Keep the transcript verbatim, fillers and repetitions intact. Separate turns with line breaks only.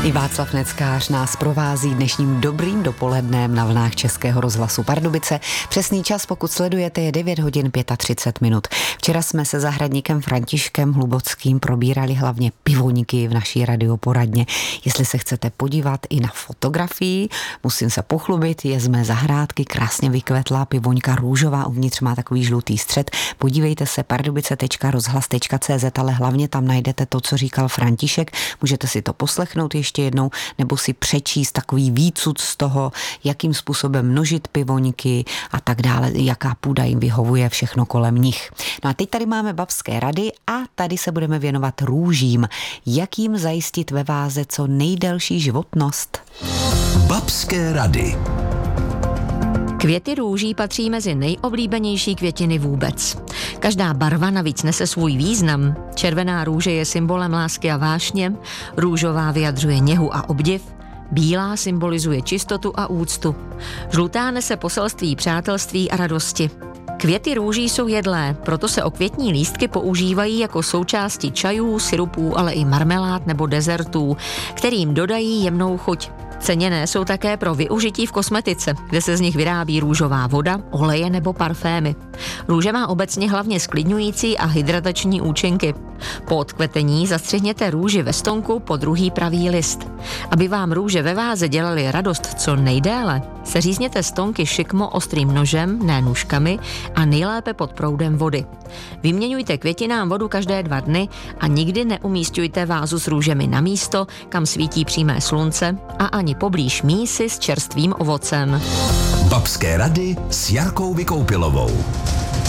I Václav Neckář nás provází dnešním dobrým dopolednem na vlnách Českého rozhlasu Pardubice. Přesný čas, pokud sledujete, je devět hodin třicet pět minut. Včera jsme se zahradníkem Františkem Hlubockým probírali hlavně pivoňky v naší radioporadně. Jestli se chcete podívat i na fotografii, musím se pochlubit, je z mé zahrádky krásně vykvetlá pivoňka růžová, uvnitř má takový žlutý střed. Podívejte se pardubice tečka rozhlas tečka cé zet, ale hlavně tam najdete to, co říkal František. Můžete si to poslechnout ještě jednou, nebo si přečíst takový výcud z toho, jakým způsobem množit pivoňky a tak dále, jaká půda jim vyhovuje, všechno kolem nich. No a teď tady máme babské rady a tady se budeme věnovat růžím. Jak jim zajistit ve váze co nejdelší životnost?
Babské rady.
Květy růží patří mezi nejoblíbenější květiny vůbec. Každá barva navíc nese svůj význam. Červená růže je symbolem lásky a vášně, růžová vyjadřuje něhu a obdiv, bílá symbolizuje čistotu a úctu. Žlutá nese poselství přátelství a radosti. Květy růží jsou jedlé, proto se okvětní lístky používají jako součásti čajů, syrupů, ale i marmelád nebo dezertů, kterým dodají jemnou chuť. Ceněné jsou také pro využití v kosmetice, kde se z nich vyrábí růžová voda, oleje nebo parfémy. Růže má obecně hlavně sklidňující a hydratační účinky. Po odkvetení zastřihněte růži ve stonku po druhý pravý list. Aby vám růže ve váze dělaly radost co nejdéle, seřízněte stonky šikmo ostrým nožem, ne nůžkami, a nejlépe pod proudem vody. Vyměňujte květinám vodu každé dva dny a nikdy neumísťujte vázu s růžemi na místo, kam svítí přímé slunce, a ani poblíž mísy s čerstvým ovocem.
Babské rady s Jarkou Vykoupilovou.